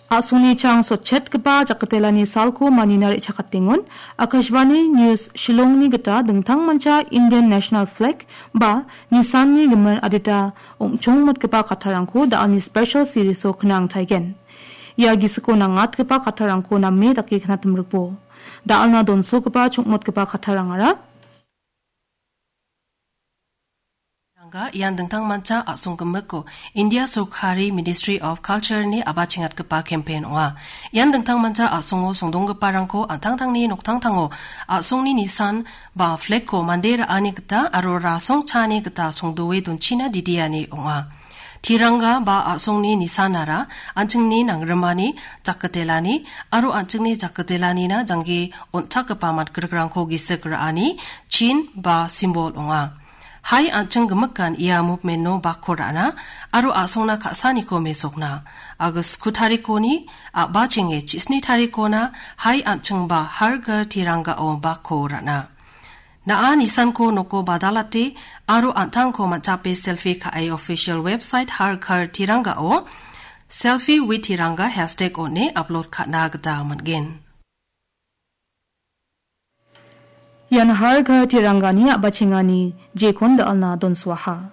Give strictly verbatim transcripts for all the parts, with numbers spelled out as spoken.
Asuni chang sochet kepa jakatelani salko maninari chakatingon Akashvani News Shillongni geta dengtang mancha Indian National Flag ba Nisanni gemen adita ongchongmot kepa katarangko daani special series o knang taigen. Ia gisiko nangat kepa katarangko namme daki knatemrukpo. Daalna donso kepa chongmot kepa katarangara yang dengtang manca asung kemeko India Sokhari Ministry of Culture ni abachingat kepa campaign oa yang dengtang manca asungo songdong keparangko antang-tang ni noktang-tango asung ni nisan ba fleko mandera ani kita arora song chani kita songdowe don China didiani oa tiranga ba asung ni nisanara anching ni nangremani jakatelani aro anching ni jakatelani na jangi onchak kepamat gergrangko gisekrani chin ba simbol oa Hai ancheng gemekan ia movement no bakorana aro asongna kasani ko mesokna agus kutariko ni aba chenge chisni tariko na hai ancheng ba harga tiranga o bakorana na ani sanko noko badalate aro antang ko machape selfie ka ai official website harga tiranga o selfie with tiranga hashtag one upload kana gda mangen Yan harga tirangani abachingani jekon da alna donswaha.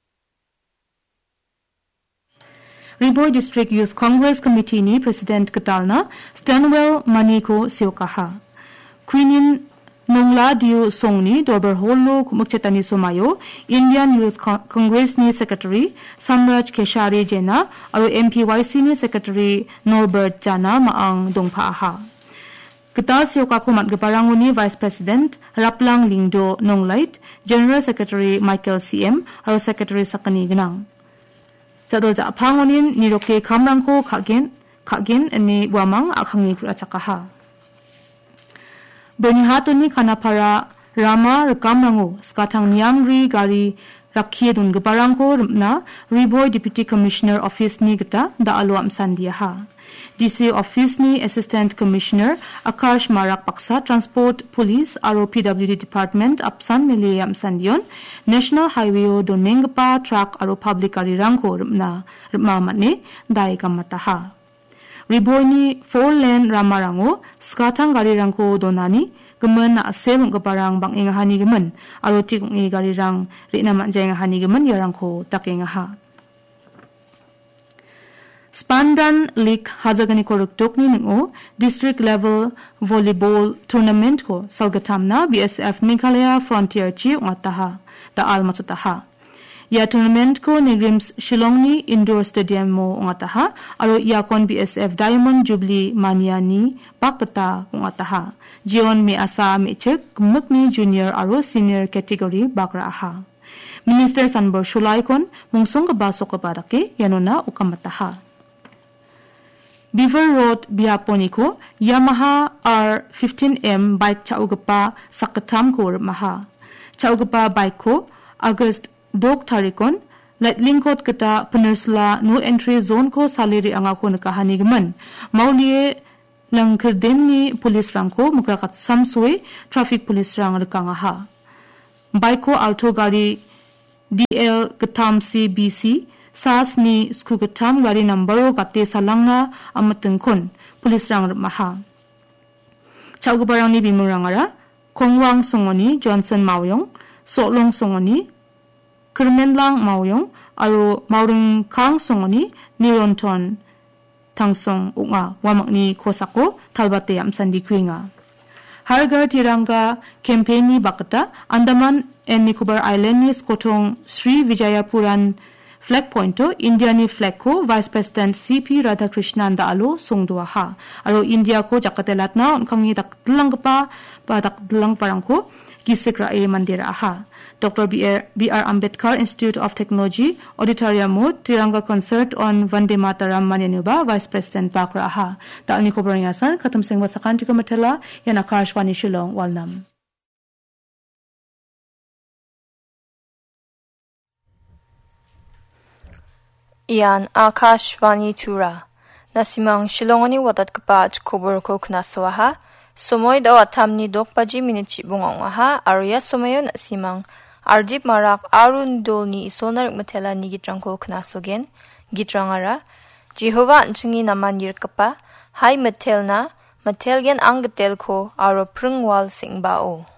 Riboy District Youth Congress Committee ni President Katalna Stanwell Maniko Siwakaha. Queenin Nongla Diu Songni Dober Hollo Kumukchetani Somayo Indian Youth Con- Congress ni Secretary Samraj Keshari Jena aro M P Y C ni Secretary Norbert Jana maang dongpaaha. Kita siyoka kumat geparanguni Vice President Raplang Lingdo Nonglait, General Secretary Michael C M, aro Secretary Sakani Genang. Jadol ja pangonin niroke kamrangko kagen kagen eni wamang akhangi kurachakaha. Bernihatuni kanapara Rama rekamrango skatang niamri gari rakhie dun geparangko rumna Riboy Deputy Commissioner Office ni geta da aluam sandiaha. D C Office ni Assistant Commissioner Akash Marak Paksa Transport Police aro P W D Department Apsan Milayam Sandion National Highway o donengpa truck aro public garirangko rumna rumamane dai kamataha. Riboy ni four lane ramarango skatang garirangko donani gemen na asel geparang bang ingahani gemen aro tikung i garirang rina manjay ingahani gemen yarangko takengaha. Spandan League hazagani koruktok ni ningo district level volleyball tournament ko salgatamna B S F Meghalaya Frontier chi ngataha da almatutaha. Ya tournament ko ni Grims Shillong ni indoor stadium mo ngataha aro yakon B S F Diamond Jubilee Mania ni bakpata ngataha. Jion me asa me chek gumuk ni junior aro senior category bakraha. Minister Sanbor Shulai kon mungsong kabasok kabarake yanona ukamataha. Beaver Road Biaponiko Yamaha R fifteen M bike chaugapa sakatam ko maha chaugapa bike ko August dog tarikon lightlingkot kata peninsula no entry zone ko saliri angako nakahani gemen maulie lang kerdemni police rangko mukrakat samsoi traffic police rang rekangaha bike ko alto gari D L ketam C B C Sas ni skugatam gari number kate salangna amatengkon polis rang maha. Chaugabarang ni bimurangara Kongwang songoni Johnson Mauyong, Sotlong songoni Kermenlang Mauyong, aro Maurung Kang songoni Nironton Tangsong unga wamakni kosako talbate amsandi kuinga. Harga tiranga campaign ni bakata Andaman and Nicobar Island ni skotong Sri Vijayapuran Flag pointo India ni flag ko Vice President C P Radhakrishnan da alo songduaha aro India ko jakatelatna onkangi dakdlang pa pa dakdlang parangko gisekra e mandira aha Doctor B R B R Ambedkar Institute of Technology Auditorium mo Tiranga concert on Vande Mataram Manyanuba Vice President Bakra aha da ni ko barangasan katam seng wasakan tika matela yana Akashvani Shillong walnam Iyan Akashvani Tura Nasimang Shillongani wadat kapaj kubur ko knaswaha Somoy daw atamni dokpaji minitchi bungawaha Arya somayo nasimang Ardip marak arun dolni isonar matela ni gitrangko knasogen Gitrangara Jehova anjingi naman yirkapa, hai metelna, metelgen anggetelko aro prungwal singbao.